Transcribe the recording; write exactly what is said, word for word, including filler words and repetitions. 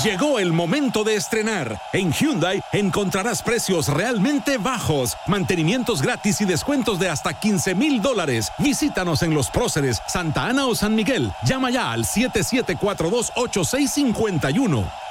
Llegó el momento de estrenar. En Hyundai encontrarás precios realmente bajos, mantenimientos gratis y descuentos de hasta quince mil dólares. Visítanos en Los Próceres, Santa Ana o San Miguel. Llama ya al siete siete cuatro dos, ocho seis cinco uno.